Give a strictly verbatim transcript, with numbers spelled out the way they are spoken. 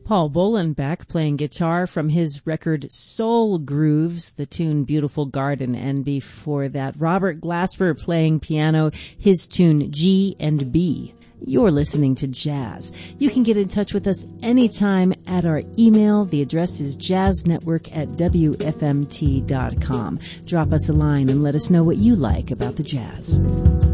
Paul Bolenbeck playing guitar from his record Soul Grooves, the tune Beautiful Garden, and before that, Robert Glasper playing piano, his tune G and B. You're listening to Jazz. You can get in touch with us anytime at our email. The address is jazznetwork at w f m t dot com. Drop us a line and let us know what you like about the jazz.